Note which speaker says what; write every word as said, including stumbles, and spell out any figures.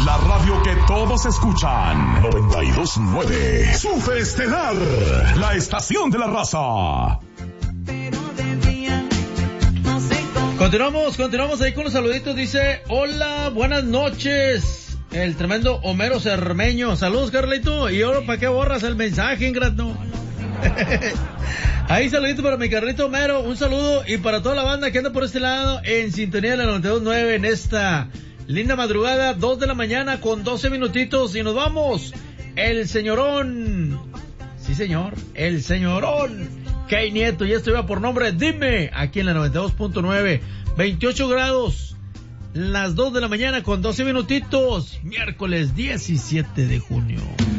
Speaker 1: La radio que todos escuchan. noventa y dos punto nueve. Super Estelar. La estación de la raza.
Speaker 2: Continuamos, continuamos ahí con los saluditos. Dice, hola, buenas noches. El tremendo Homero Cermeño. Saludos, Carlito. Y ahora, ¿para qué borras el mensaje, ingrato? Ahí saludito para mi Carlito Homero. Un saludo y para toda la banda que anda por este lado en sintonía de la noventa y dos punto nueve en esta linda madrugada, dos de la mañana con doce minutitos. Y nos vamos. El señorón. Sí, señor. El señorón. Key Nieto. Y esto iba por nombre Dime. Aquí en la noventa y dos punto nueve. veintiocho grados. Las dos de la mañana con doce minutitos. Miércoles diecisiete de junio.